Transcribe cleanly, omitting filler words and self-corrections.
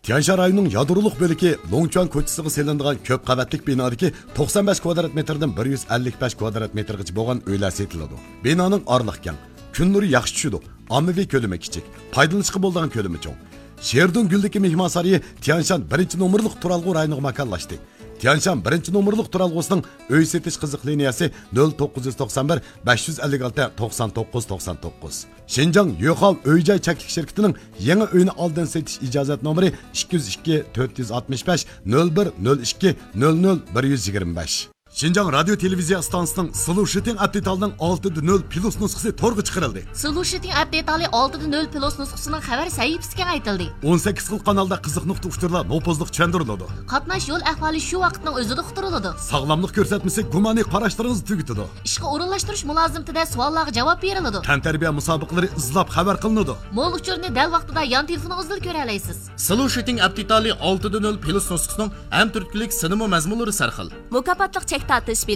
Tianshan rayonining yadroliq bo'ligi Longchuan ko'chasiga selinadigan ko'p qavatlik binodagi 95 kvadrat metrdan 155 kvadrat metrgacha bo'lgan uylar setiladi. Binoning orliq keng, kun nuri yaxshi tushadi. Ommaviy ko'lami kichik, foydalanishga bo'ladigan ko'lami cho'ng. Sherdun Guldagi mehmon saroyi Tianshan 1-nomerlik turalg'u rayoniga makonlashdi. Tianshan 1-nomerlik turalg'usining uy setish qiziq liniyasi 0991 556 99 99. Şinjan Yo'qol uy-joy chaklik shirkatining yangi uyni oldin setish ijozat nomeri 202 465 01 02 00 125. Şinjan radyo televiziya stansiyasining Solution update'ning 6.0 plus nusxasi to'rga chiqarildi. Solution update'li 6.0 plus nusxasining xabar sahifasiga aytildi. 18 xil kanalda qiziq nuqta uchurlar nopozliq tushuntiriladi. Qatnash yo'l ahvoli shu vaqtning o'zida uqtiriladi. Sog'lomlik ko'rsatmasi gumoniy qarashlaringizni tugatadi. Ishga o'rinlashtirish mulozimtida savollarga javob beriladi. Tantarbiya musobaqalari izlab xabar qilinadi. Mo'l uchurni dal vaqtida yon telefoningizda ko'ra olasiz. Solution update'li 6.0 plus nusxasining ham turklik sinema mazmunlari sarxil. Mukofotliq chek tartish